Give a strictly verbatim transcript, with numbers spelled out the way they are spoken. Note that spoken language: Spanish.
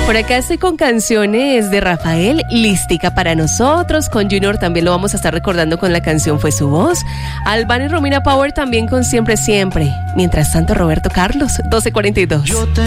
Por acá estoy con canciones de Rafael, Lística para nosotros. Con Junior también lo vamos a estar recordando con la canción Fue su voz. Albano y Romina Power también con Siempre Siempre. Mientras tanto, Roberto Carlos, doce cuarenta y dos.